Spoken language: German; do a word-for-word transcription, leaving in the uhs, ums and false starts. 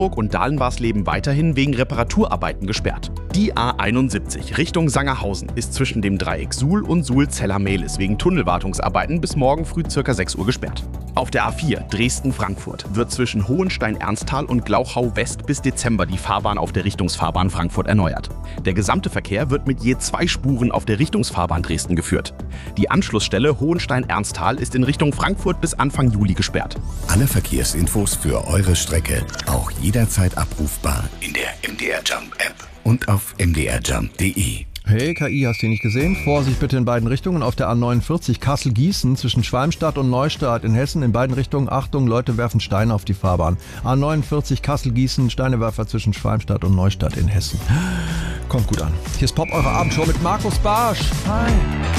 und Dahlen-Warsleben weiterhin wegen Reparaturarbeiten gesperrt. Die A einundsiebzig Richtung Sangerhausen ist zwischen dem Dreieck Suhl und Suhl-Zeller-Mehlis wegen Tunnelwartungsarbeiten bis morgen früh ca. sechs Uhr gesperrt. Auf der A vier Dresden-Frankfurt wird zwischen Hohenstein-Ernsthal und Glauchau-West bis Dezember die Fahrbahn auf der Richtungsfahrbahn Frankfurt erneuert. Der gesamte Verkehr wird mit je zwei Spuren auf der Richtungsfahrbahn Dresden geführt. Die Anschlussstelle Hohenstein-Ernsthal ist in Richtung Frankfurt bis Anfang Juli gesperrt. Alle Verkehrsinfos für eure Strecke auch jederzeit abrufbar in der M D R Jump App und auf m d r jump punkt d e. Hey, K I, hast du nicht gesehen? Vorsicht bitte in beiden Richtungen auf der A neunundvierzig Kassel-Gießen zwischen Schwalmstadt und Neustadt in Hessen. In beiden Richtungen, Achtung, Leute werfen Steine auf die Fahrbahn. A neunundvierzig Kassel-Gießen, Steinewerfer zwischen Schwalmstadt und Neustadt in Hessen. Kommt gut an. Hier ist Pop, eure Abendshow mit Markus Barsch. Hi.